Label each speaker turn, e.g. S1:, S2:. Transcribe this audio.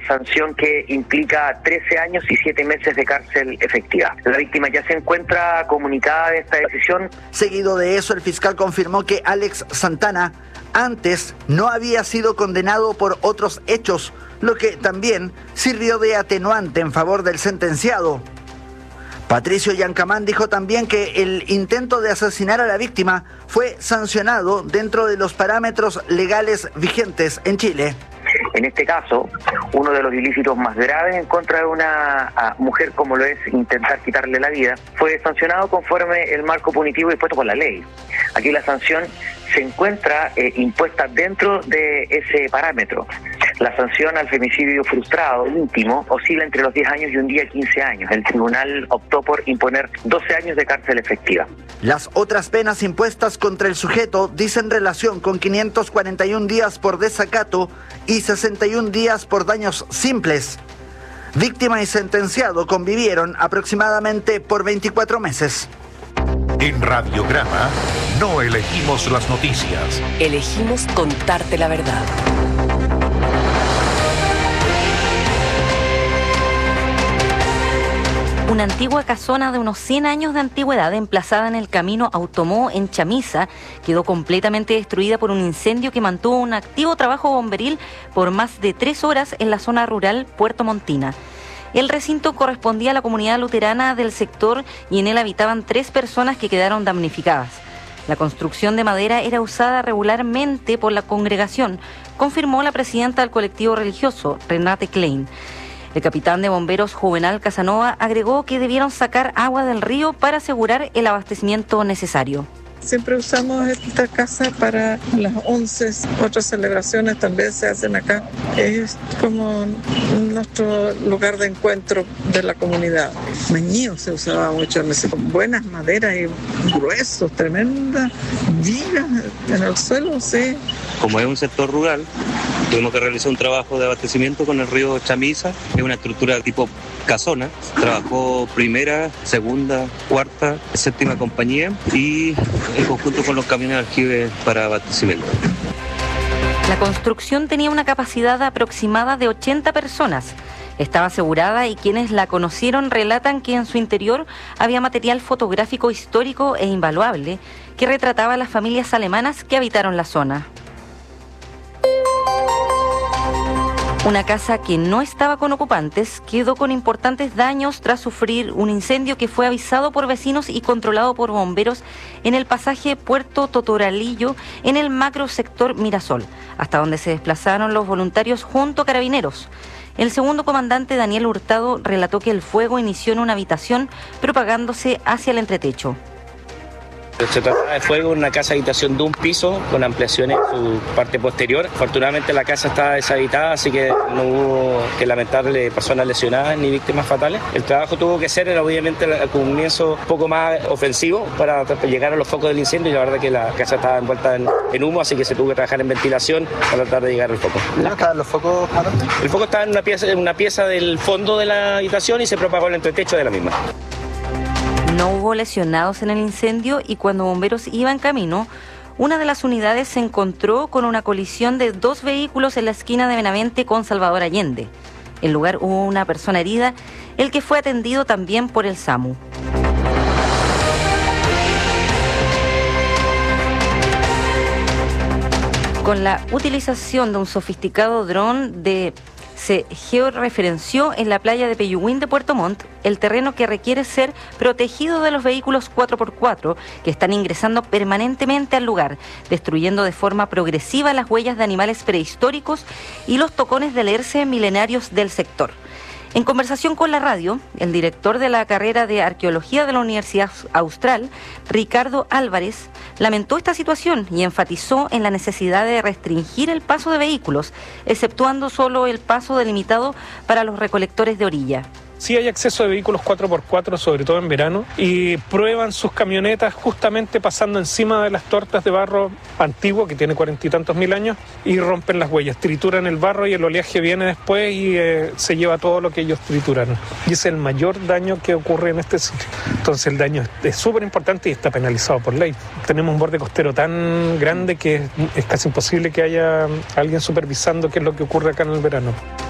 S1: sanción que implica 13 años y 7 meses de cárcel efectiva. La víctima ya se encuentra comunicada de esta decisión.
S2: Seguido de eso, el fiscal confirmó que Alex Santana antes no había sido condenado por otros hechos, lo que también sirvió de atenuante en favor del sentenciado. Patricio Yancamán dijo también que el intento de asesinar a la víctima fue sancionado dentro de los parámetros legales vigentes en Chile.
S1: En este caso, uno de los ilícitos más graves en contra de una mujer, como lo es intentar quitarle la vida, fue sancionado conforme el marco punitivo dispuesto por la ley. Aquí la sanción se encuentra impuesta dentro de ese parámetro. La sanción al femicidio frustrado íntimo oscila entre los 10 años y un día 15 años. El tribunal optó por imponer 12 años de cárcel efectiva.
S2: Las otras penas impuestas contra el sujeto dicen relación con 541 días por desacato y 61 días por daños simples. Víctima y sentenciado convivieron aproximadamente por 24 meses.
S3: En Radiograma no elegimos las noticias.
S4: Elegimos contarte la verdad. Una antigua casona de unos 100 años de antigüedad emplazada en el camino Automó en Chamisa quedó completamente destruida por un incendio que mantuvo un activo trabajo bomberil por más de 3 horas en la zona rural Puerto Montina. El recinto correspondía a la comunidad luterana del sector y en él habitaban 3 personas que quedaron damnificadas. La construcción de madera era usada regularmente por la congregación, confirmó la presidenta del colectivo religioso, Renate Klein. El capitán de bomberos Juvenal Casanova agregó que debieron sacar agua del río para asegurar el abastecimiento necesario.
S5: Siempre usamos esta casa para las 11, otras celebraciones también se hacen acá. Es como nuestro lugar de encuentro de la comunidad. Mañío se usaba mucho, con buenas maderas y gruesos, tremendas vigas en el suelo, sí.
S6: Como es un sector rural, tuvimos que realizar un trabajo de abastecimiento con el río Chamisa, es una estructura tipo casona. Trabajó primera, segunda, cuarta, séptima compañía y en conjunto con los camiones de aljibe para abastecimiento.
S4: La construcción tenía una capacidad aproximada de 80 personas. Estaba asegurada y quienes la conocieron relatan que en su interior había material fotográfico histórico e invaluable que retrataba a las familias alemanas que habitaron la zona. Una casa que no estaba con ocupantes quedó con importantes daños tras sufrir un incendio que fue avisado por vecinos y controlado por bomberos en el pasaje Puerto Totoralillo en el macro sector Mirasol, hasta donde se desplazaron los voluntarios junto a carabineros. El segundo comandante Daniel Hurtado relató que el fuego inició en una habitación propagándose hacia el entretecho.
S7: Se trataba de fuego en una casa habitación de un piso con ampliaciones en su parte posterior. Afortunadamente la casa estaba deshabitada, así que no hubo que lamentarle personas lesionadas ni víctimas fatales. El trabajo tuvo que ser, obviamente, al comienzo un poco más ofensivo para llegar a los focos del incendio y la verdad que la casa estaba envuelta en humo, así que se tuvo que trabajar en ventilación para tratar de llegar al foco.
S2: ¿Dónde estaban los focos?
S7: El foco estaba en una pieza del fondo de la habitación y se propagó en el entretecho de la misma.
S4: No hubo lesionados en el incendio y cuando bomberos iban camino, una de las unidades se encontró con una colisión de 2 vehículos en la esquina de Benavente con Salvador Allende. En el lugar hubo una persona herida, el que fue atendido también por el SAMU. Con la utilización de un sofisticado dron se georreferenció en la playa de Peyúguin de Puerto Montt el terreno que requiere ser protegido de los vehículos 4x4 que están ingresando permanentemente al lugar, destruyendo de forma progresiva las huellas de animales prehistóricos y los tocones del herce milenarios del sector. En conversación con la radio, el director de la carrera de Arqueología de la Universidad Austral, Ricardo Álvarez, lamentó esta situación y enfatizó en la necesidad de restringir el paso de vehículos, exceptuando solo el paso delimitado para los recolectores de orilla.
S8: Sí hay acceso de vehículos 4x4, sobre todo en verano, y prueban sus camionetas justamente pasando encima de las tortas de barro antiguo, que tiene 40 y tantos mil años, y rompen las huellas, trituran el barro y el oleaje viene después y se lleva todo lo que ellos trituraron. Y es el mayor daño que ocurre en este sitio. Entonces el daño es súper importante y está penalizado por ley. Tenemos un borde costero tan grande que es casi imposible que haya alguien supervisando qué es lo que ocurre acá en el verano.